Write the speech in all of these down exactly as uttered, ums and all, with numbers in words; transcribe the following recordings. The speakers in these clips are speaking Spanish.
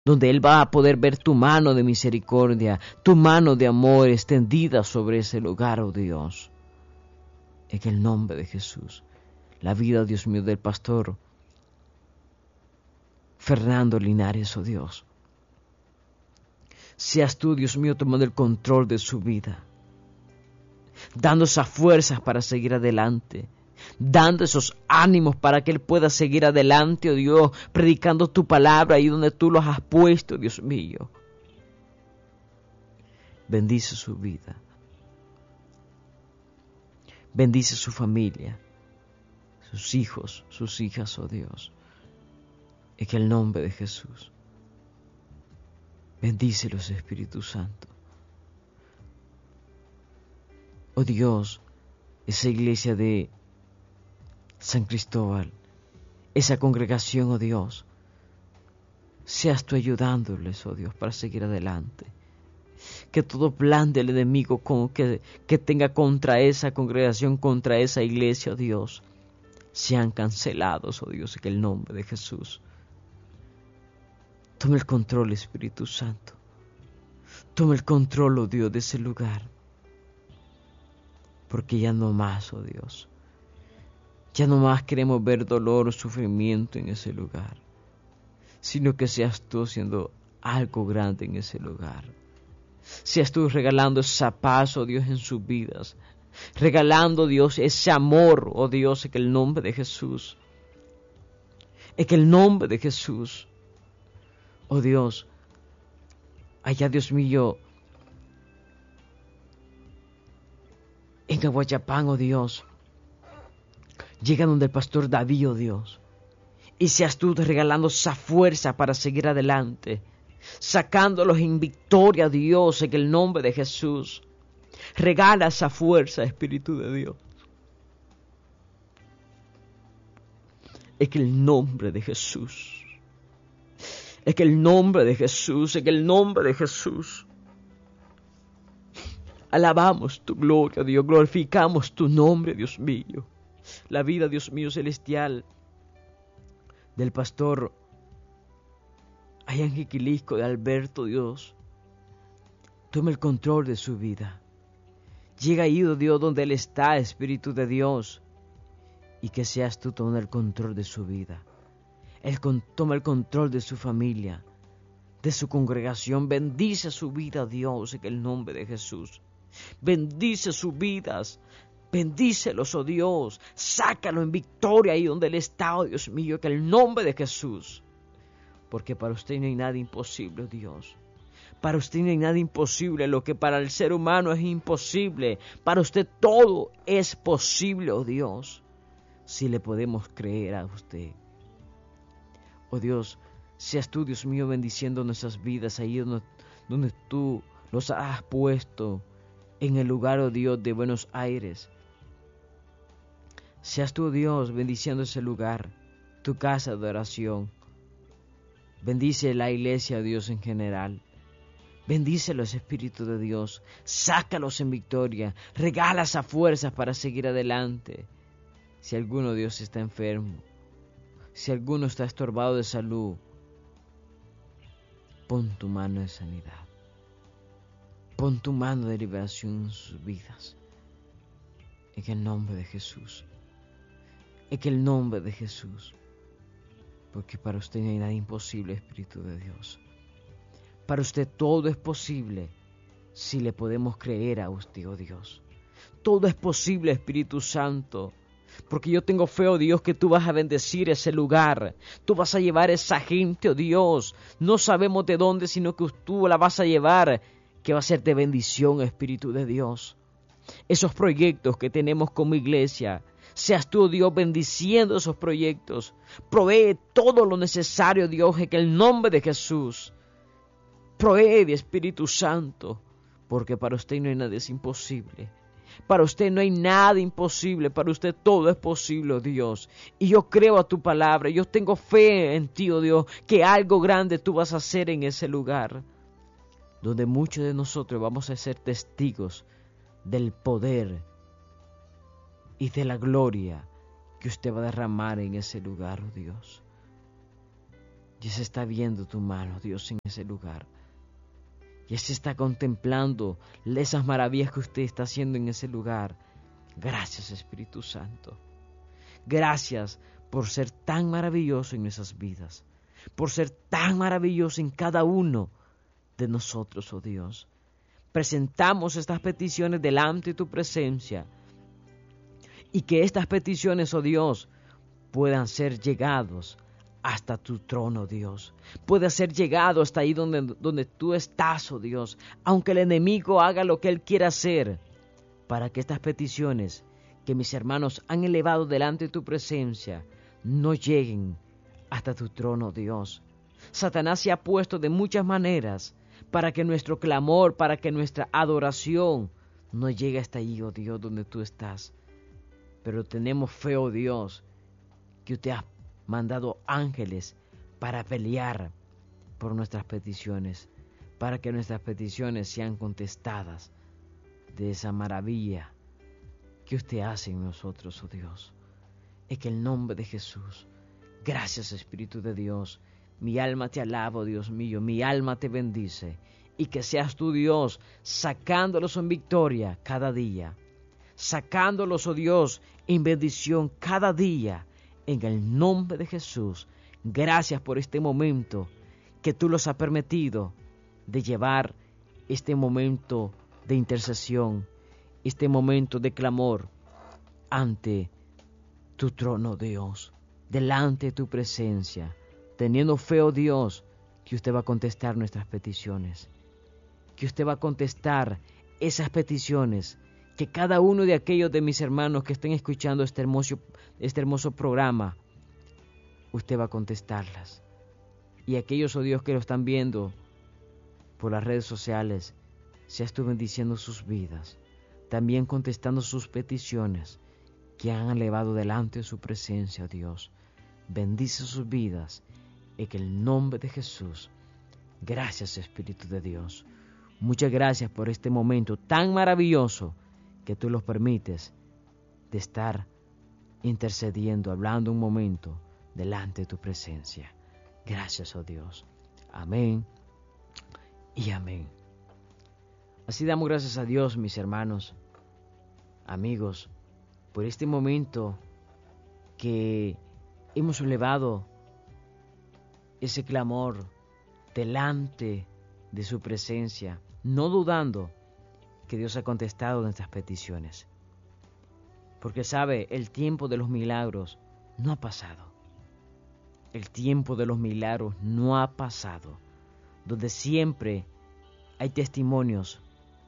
donde Él va a poder ver tu mano de misericordia, tu mano de amor extendida sobre ese lugar, oh Dios. En el nombre de Jesús, la vida, Dios mío, del pastor Fernando Linares, oh Dios. Seas tú, Dios mío, tomando el control de su vida, dando esas fuerzas para seguir adelante, dando esos ánimos para que Él pueda seguir adelante, oh Dios, predicando tu palabra ahí donde tú los has puesto, Dios mío. Bendice su vida. Bendice su familia, sus hijos, sus hijas, oh Dios. En el nombre de Jesús. Bendícelos, Espíritu Santo. Oh Dios, esa iglesia de San Cristóbal, esa congregación, oh Dios, seas tú ayudándoles, oh Dios, para seguir adelante. Que todo plan del enemigo con, que, que tenga contra esa congregación, contra esa iglesia, oh Dios, sean cancelados, oh Dios, en el nombre de Jesús. Toma el control, Espíritu Santo. Toma el control, oh Dios, de ese lugar. Porque ya no más, oh Dios. Ya no más queremos ver dolor o sufrimiento en ese lugar, sino que seas tú haciendo algo grande en ese lugar. Seas tú regalando esa paz, oh Dios, en sus vidas. Regalando, Dios, ese amor, oh Dios, en el nombre de Jesús. En el nombre de Jesús. Oh Dios, allá, Dios mío, en Aguayapán, oh Dios, llega donde el pastor David, oh Dios, y seas tú regalando esa fuerza para seguir adelante, sacándolos en victoria, Dios, en el nombre de Jesús. Regala esa fuerza, Espíritu de Dios, en el nombre de Jesús. En el nombre de Jesús, en el nombre de Jesús. Alabamos tu gloria, Dios, glorificamos tu nombre, Dios mío. La vida, Dios mío, celestial, del pastor Ayanjiquilisco, de Alberto, Dios. Toma el control de su vida. Llega ahí, oh Dios, donde Él está, Espíritu de Dios, y que seas tú tomando el control de su vida. Él con, toma el control de su familia, de su congregación. Bendice su vida, Dios, en el nombre de Jesús. Bendice sus vidas. Bendícelos, oh Dios. Sácalo en victoria ahí donde Él está, oh Dios mío, en el nombre de Jesús. Porque para usted no hay nada imposible, oh Dios. Para usted no hay nada imposible. Lo que para el ser humano es imposible, para usted todo es posible, oh Dios. Si le podemos creer a usted. Oh Dios, seas tú, Dios mío, bendiciendo nuestras vidas ahí donde, donde tú los has puesto en el lugar, oh Dios, de Buenos Aires. Seas tú, Dios, bendiciendo ese lugar, tu casa de oración. Bendice la iglesia, Dios, en general. Bendícelos, Espíritu de Dios. Sácalos en victoria. Regala esa fuerza para seguir adelante. Si alguno, Dios, está enfermo, si alguno está estorbado de salud, pon tu mano de sanidad. Pon tu mano de liberación en sus vidas. En el nombre de Jesús. En el nombre de Jesús. Porque para usted no hay nada imposible, Espíritu de Dios. Para usted todo es posible si le podemos creer a usted, oh Dios. Todo es posible, Espíritu Santo. Porque yo tengo fe, oh Dios, que tú vas a bendecir ese lugar. Tú vas a llevar a esa gente, oh Dios. No sabemos de dónde, sino que tú la vas a llevar, que va a ser de bendición, Espíritu de Dios. Esos proyectos que tenemos como iglesia, seas tú, oh Dios, bendiciendo esos proyectos. Provee todo lo necesario, Dios, en el nombre de Jesús. Provee, Espíritu Santo, porque para usted no hay nada es imposible. Para usted no hay nada imposible, para usted todo es posible, oh Dios. Y yo creo a tu palabra, yo tengo fe en ti, oh Dios, que algo grande tú vas a hacer en ese lugar, donde muchos de nosotros vamos a ser testigos del poder y de la gloria que usted va a derramar en ese lugar, oh Dios. Ya se está viendo tu mano, Dios, en ese lugar. Ya se está contemplando esas maravillas que usted está haciendo en ese lugar. Gracias, Espíritu Santo. Gracias por ser tan maravilloso en nuestras vidas. Por ser tan maravilloso en cada uno de nosotros, oh Dios. Presentamos estas peticiones delante de tu presencia. Y que estas peticiones, oh Dios, puedan ser llegados hasta tu trono, Dios. Puede ser llegado hasta ahí donde, donde tú estás, oh Dios. Aunque el enemigo haga lo que él quiera hacer, para que estas peticiones que mis hermanos han elevado delante de tu presencia no lleguen hasta tu trono, Dios. Satanás se ha puesto de muchas maneras para que nuestro clamor, para que nuestra adoración no llegue hasta ahí, oh Dios, donde tú estás. Pero tenemos fe, oh Dios, que usted ha mandado ángeles para pelear por nuestras peticiones, para que nuestras peticiones sean contestadas de esa maravilla que usted hace en nosotros, oh Dios. Es que el nombre de Jesús, gracias Espíritu de Dios, mi alma te alaba, oh Dios mío, mi alma te bendice, y que seas tú, Dios, sacándolos en victoria cada día, sacándolos, oh Dios, en bendición cada día, en el nombre de Jesús. Gracias por este momento que tú los has permitido de llevar este momento de intercesión, este momento de clamor ante tu trono, Dios, delante de tu presencia, teniendo fe, oh Dios, que usted va a contestar nuestras peticiones, que usted va a contestar esas peticiones, que cada uno de aquellos de mis hermanos que estén escuchando este hermoso, este hermoso programa, usted va a contestarlas. Y aquellos, oh Dios, que lo están viendo por las redes sociales, seas tú bendiciendo sus vidas, también contestando sus peticiones que han elevado delante de su presencia, oh Dios. Bendice sus vidas en el nombre de Jesús. Gracias, Espíritu de Dios. Muchas gracias por este momento tan maravilloso que tú los permites de estar intercediendo, hablando un momento delante de tu presencia. Gracias, oh Dios. Amén y amén. Así damos gracias a Dios, mis hermanos, amigos, por este momento que hemos elevado ese clamor delante de su presencia, no dudando que Dios ha contestado nuestras peticiones. Porque sabe, el tiempo de los milagros no ha pasado. El tiempo de los milagros no ha pasado. Donde siempre hay testimonios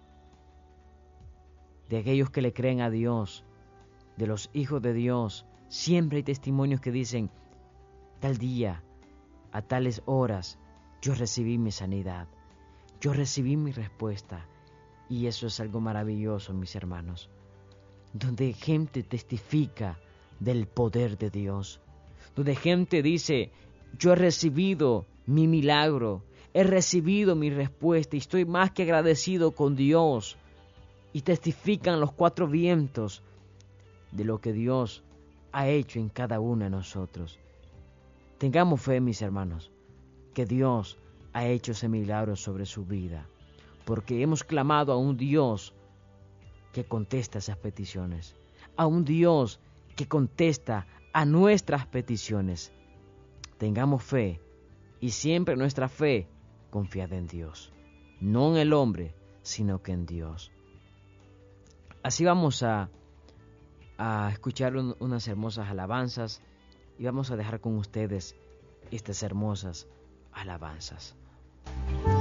de aquellos que le creen a Dios, de los hijos de Dios. Siempre hay testimonios que dicen, tal día, a tales horas, yo recibí mi sanidad. Yo recibí mi respuesta. Y eso es algo maravilloso, mis hermanos. Donde gente testifica del poder de Dios. Donde gente dice, yo he recibido mi milagro. He recibido mi respuesta y estoy más que agradecido con Dios. Y testifican los cuatro vientos de lo que Dios ha hecho en cada uno de nosotros. Tengamos fe, mis hermanos, que Dios ha hecho ese milagro sobre su vida. Porque hemos clamado a un Dios que contesta esas peticiones. A un Dios que contesta a nuestras peticiones. Tengamos fe y siempre nuestra fe confiada en Dios. No en el hombre, sino que en Dios. Así vamos a, a escuchar un, unas hermosas alabanzas y vamos a dejar con ustedes estas hermosas alabanzas.